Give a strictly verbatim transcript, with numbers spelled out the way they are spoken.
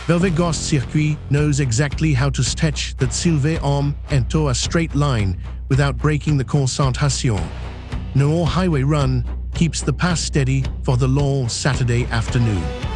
Velvet Ghost Circuit knows exactly how to stretch that silver arm into a straight line without breaking the concentration. No highway run keeps the pass steady for the long Saturday afternoon.